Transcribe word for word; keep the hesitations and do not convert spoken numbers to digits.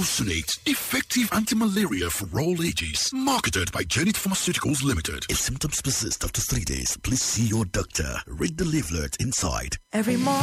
Glufosinate, effective anti-malaria for all ages. Marketed by Janet Pharmaceuticals Limited. If symptoms persist after three days, please see your doctor. Read the leaflet inside. Every morning.